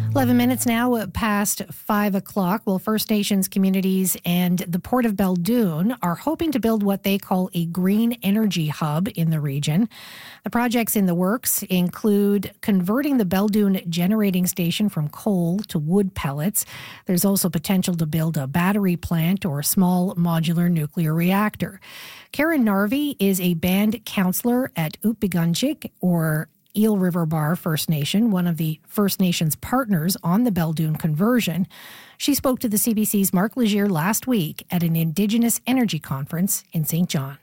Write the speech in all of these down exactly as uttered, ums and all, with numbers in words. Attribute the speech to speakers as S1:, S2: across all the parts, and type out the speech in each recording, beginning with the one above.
S1: eleven minutes now past five o'clock. Well, First Nations communities and the Port of Beldoon are hoping to build what they call a green energy hub in the region. The projects in the works include converting the Beldoon generating station from coal to wood pellets. There's also potential to build a battery plant or a small modular nuclear reactor. Karen Narvey is a band councillor at Uppigunjik, or Eel River Bar First Nation, one of the First Nations partners on the Beldoon conversion. She spoke to the C B C's Mark Legier last week at an Indigenous Energy Conference in Saint John.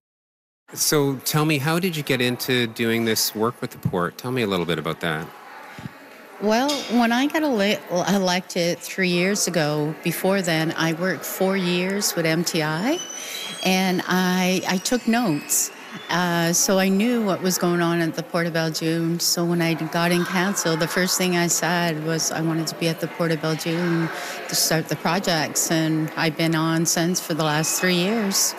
S2: So tell me, how did you get into doing this work with the port? Tell me a little bit about that.
S3: Well, when I got ele- elected three years ago, before then, I worked four years with M T I, and I, I took notes. Uh, so I knew what was going on at the Port of Beldoon. So when I got in council, the first thing I said was I wanted to be at the Port of Beldoon to start the projects, and I've been on since for the last three years.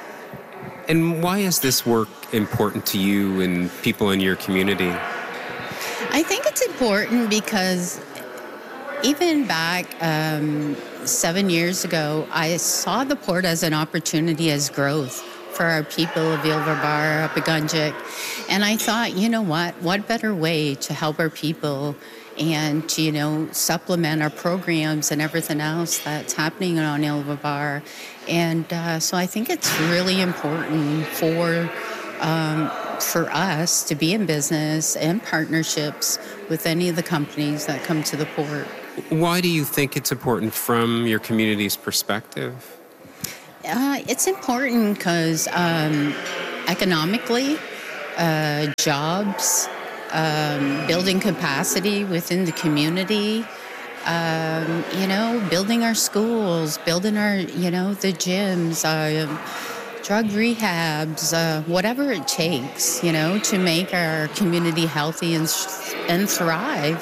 S2: And why is this work important to you and people in your community?
S3: I think it's important because even back um, seven years ago, I saw the port as an opportunity as growth for our people of Eel River Bar, Uppigunjik. And I thought, you know what, what better way to help our people and to, you know, supplement our programs and everything else that's happening on Eel River Bar. And uh, so I think it's really important for um, for us to be in business and partnerships with any of the companies that come to the port.
S2: Why do you think it's important from your community's perspective?
S3: Uh, it's important because um, economically, uh, jobs, um, building capacity within the community, um, you know, building our schools, building our, you know, the gyms, uh, drug rehabs, uh, whatever it takes, you know, to make our community healthy and and thrive.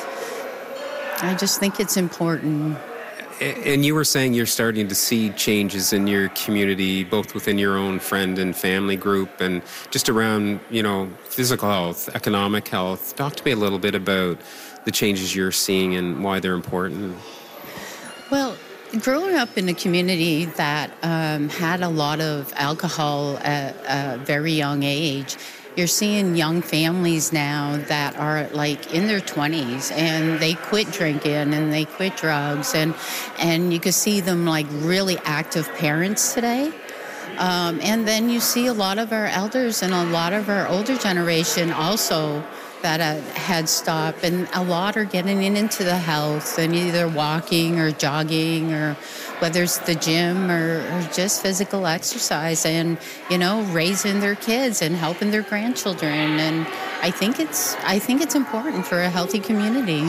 S3: I just think it's important.
S2: And you were saying you're starting to see changes in your community, both within your own friend and family group and just around, you know, physical health, economic health. Talk to me a little bit about the changes you're seeing and why they're important.
S3: Well, growing up in a community that um, had a lot of alcohol at a very young age, you're seeing young families now that are like in their twenties and they quit drinking and they quit drugs, and and you can see them like really active parents today. Um, and then you see a lot of our elders and a lot of our older generation also that uh, had stopped, and a lot are getting into the health and either walking or jogging, or whether it's the gym or, or just physical exercise, and you know, raising their kids and helping their grandchildren. And I think it's I think it's important for a healthy community.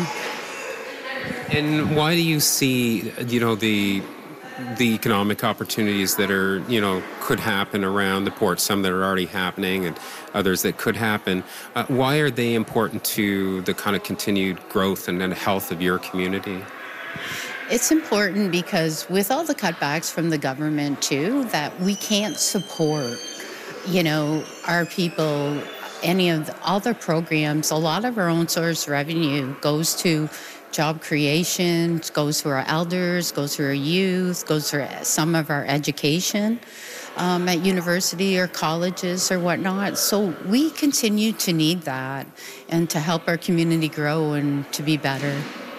S2: And why do you see, you know, the the economic opportunities that are, you know, could happen around the port, some that are already happening and others that could happen? Uh, why are they important to the kind of continued growth and, and health of your community?
S3: It's important because with all the cutbacks from the government too, that we can't support, you know, our people, any of the, all their programs. A lot of our own source revenue goes to job creation, goes to our elders, goes to our youth, goes to some of our education um, at university or colleges or whatnot. So we continue to need that and to help our community grow and to be better.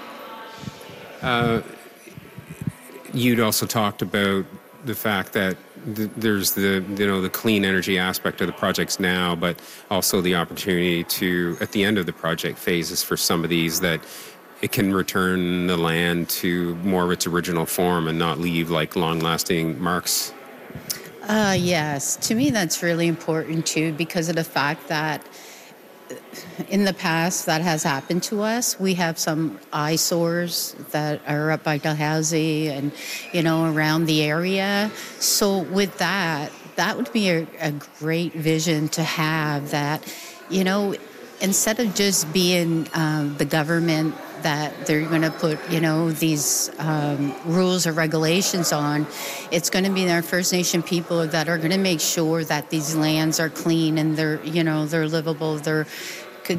S2: Uh, you'd also talked about the fact that th- there's the, you know, the clean energy aspect of the projects now, but also the opportunity to, at the end of the project phases for some of these, that it can return the land to more of its original form and not leave like long-lasting marks.
S3: Uh, yes, to me that's really important too, because of the fact that in the past that has happened to us. We have some eyesores that are up by Dalhousie and, you know, around the area. So with that, that would be a, a great vision to have, that, you know, instead of just being um, the government that they're going to put, you know, these um, rules or regulations on, it's going to be our First Nation people that are going to make sure that these lands are clean and they're, you know, they're livable. They're could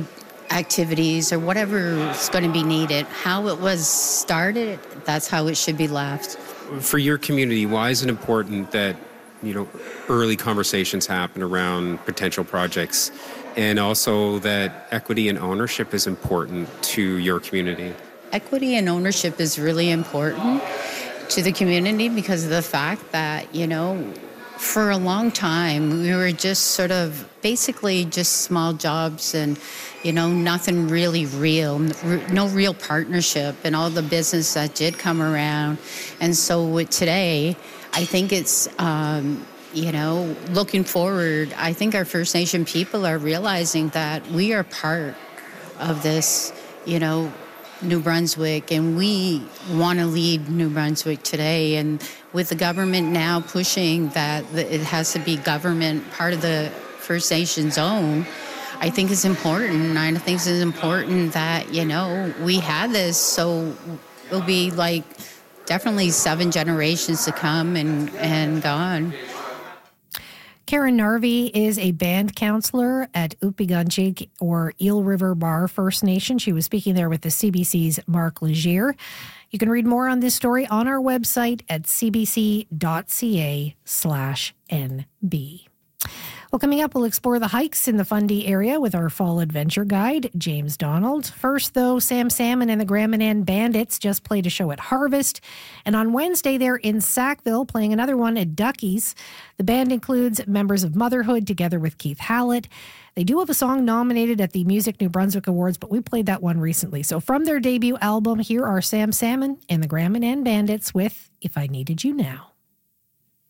S3: activities or whatever is going to be needed. How it was started, that's how it should be left.
S2: For your community, why is it important that, you know, early conversations happen around potential projects, and also that equity and ownership is important to your community?
S3: Equity and ownership is really important to the community because of the fact that, you know, for a long time, we were just sort of basically just small jobs and, you know, nothing really real, no real partnership and all the business that did come around. And so with today, I think it's, um, you know, looking forward, I think our First Nation people are realizing that we are part of this, you know, New Brunswick, and we want to lead New Brunswick today. And with the government now pushing that it has to be government, part of the First Nation zone, I think it's important. I think it's important that, you know, we had this, so it'll be like definitely seven generations to come and, and gone.
S1: Karen Narvey is a band counselor at Upigunjik or Eel River Bar First Nation. She was speaking there with the C B C's Mark Legier. You can read more on this story on our website at cbc.ca slash NB. Well, coming up, we'll explore the hikes in the Fundy area with our fall adventure guide, James Donald. First, though, Sam Salmon and the Graminan Bandits just played a show at Harvest. And on Wednesday, they're in Sackville playing another one at Ducky's. The band includes members of Motherhood together with Keith Hallett. They do have a song nominated at the Music New Brunswick Awards, but we played that one recently. So from their debut album, here are Sam Salmon and the Graminan Bandits with If I Needed You Now.